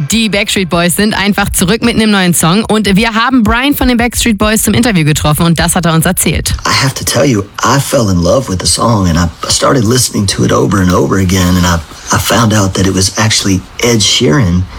Die Backstreet Boys sind einfach zurück mit einem neuen Song und wir haben Brian von den Backstreet Boys zum Interview getroffen und das hat er uns erzählt. I have to tell you, I fell in love with the song and I started listening to it over and over again and I found out that it was actually Ed Sheeran